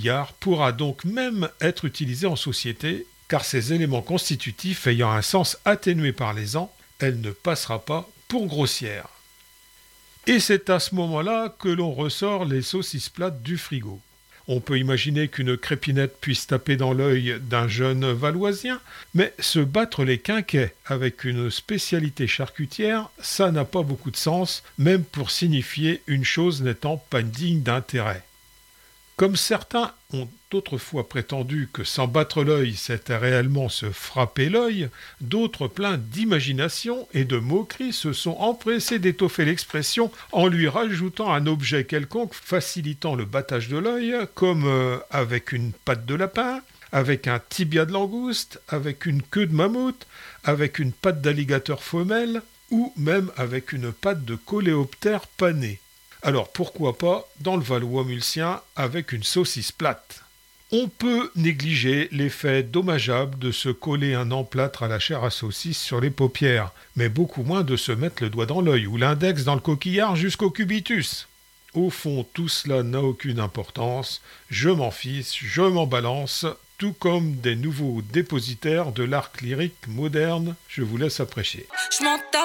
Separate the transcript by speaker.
Speaker 1: cigare pourra donc même être utilisée en société, car ces éléments constitutifs ayant un sens atténué par les ans, elle ne passera pas pour grossière. Et c'est à ce moment-là que l'on ressort les saucisses plates du frigo. On peut imaginer qu'une crépinette puisse taper dans l'œil d'un jeune Valoisien, mais se battre les quinquets avec une spécialité charcutière, ça n'a pas beaucoup de sens, même pour signifier une chose n'étant pas digne d'intérêt. Comme certains ont autrefois prétendu que s'en battre l'œil c'était réellement se frapper l'œil, d'autres pleins d'imagination et de moquerie se sont empressés d'étoffer l'expression en lui rajoutant un objet quelconque facilitant le battage de l'œil, comme avec une patte de lapin, avec un tibia de langouste, avec une queue de mammouth, avec une patte d'alligator femelle, ou même avec une patte de coléoptère pané. Alors pourquoi pas dans le Valois mulsien avec une saucisse plate. On peut négliger l'effet dommageable de se coller un emplâtre à la chair à saucisse sur les paupières, mais beaucoup moins de se mettre le doigt dans l'œil ou l'index dans le coquillard jusqu'au cubitus. Au fond, tout cela n'a aucune importance, je m'en fiche, je m'en balance, tout comme des nouveaux dépositaires de l'art lyrique moderne, je vous laisse apprécier.
Speaker 2: Je m'en tape